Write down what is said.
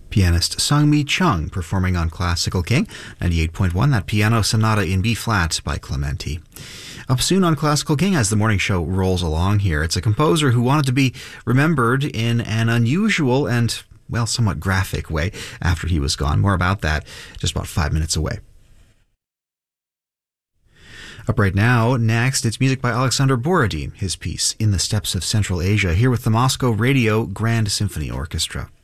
Pianist Sung-Mi Chung performing on Classical King 98.1, that piano sonata in B-flat by Clementi. Up soon on Classical King as the morning show rolls along here, it's a composer who wanted to be remembered in an unusual and, well, somewhat graphic way after he was gone. More about that just about 5 minutes away. Up right now, next, it's music by Alexander Borodin, his piece, In the Steppes of Central Asia, here with the Moscow Radio Grand Symphony Orchestra.